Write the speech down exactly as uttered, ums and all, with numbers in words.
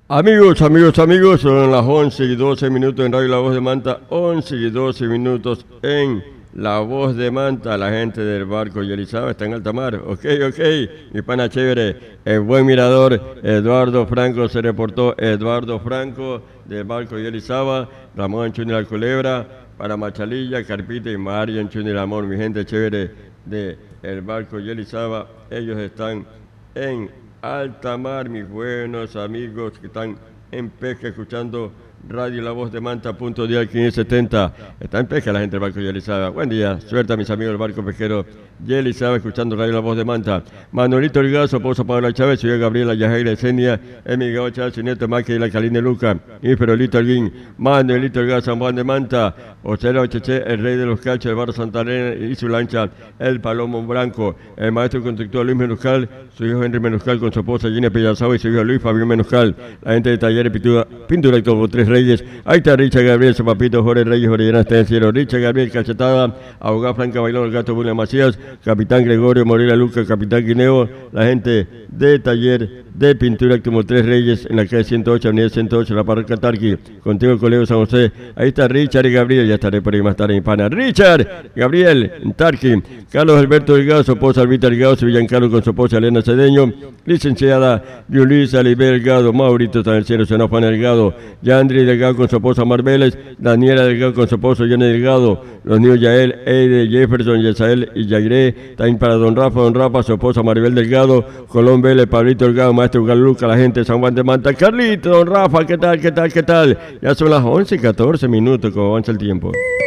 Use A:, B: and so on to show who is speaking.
A: Amigos, amigos, amigos, son las once y doce minutos en Radio La Voz de Manta, once y doce minutos en La Voz de Manta. La gente del barco Yelizaba está en alta mar. Ok, ok, mi pana chévere, el buen mirador, Eduardo Franco se reportó. Eduardo Franco del barco Yelizaba, Ramón Chuni La Culebra, para Machalilla, Carpita y Marian Chuni El Amor, mi gente chévere del barco Yelizaba. Ellos están en alta mar, mis buenos amigos que están en pesca escuchando Radio La Voz de Manta, punto dial quinientos setenta. Está en pesca la gente del barco Yelizaba. Buen día, suerte a mis amigos del barco pesquero Yelizaba escuchando Radio La Voz de Manta. Manuelito Rigazo, Pozo Paola Chávez, Ciudad Gabriela Yajaira Esenia, Emigao Chávez, Nieto Maqui y la Caline Luca, y Ferolito Alguín, Manuelito Rigazo, San Juan de Manta, Ocelo Cheche, el rey de los cachos, el barrio Santa Elena y su lancha, el Palomo Branco, el maestro constructor Luis Menuscal, su hijo Henry Menuscal con su esposa Gina Pellazao y su hijo Luis Fabián Menuscal, la gente de Talleres Pintura, Pintura como Tres Reyes. Ahí está Richard Gabriel, su papito Jorge Reyes, Orellana está en el cielo. Richard Gabriel, Cachetada, Abogado Franca Bailón, el gato William Macías, Capitán Gregorio Morela Luca, Capitán Guineo, la gente de Taller de Pintura como Tres Reyes en la calle ciento ocho, avenida ciento ocho, la parroquia Tarqui, contigo el colegio San José. Ahí está Richard y Gabriel, ya estaré por ahí más tarde, mi pana. Richard, Gabriel, en Tarqui, Carlos Alberto Delgado, su esposa Albita Delgado, su Villancarlo con su esposa Elena Cedeño, licenciada Yulisa Oliver Delgado, Maurito está en el cielo, Senofan Delgado, Yandri Delgado con su esposa Mar Vélez, Daniela Delgado con su esposo Jenny Delgado, los niños Yael, Eide, Jefferson, Yesael y Yairé, también para don Rafa, don Rafa, su esposa Maribel Delgado, Colón Vélez, Pablito Delgado, maestro Galuca, la gente de San Juan de Manta. Carlito, don Rafa, ¿qué tal, qué tal, qué tal? Ya son las once y catorce minutos, como avanza el tiempo.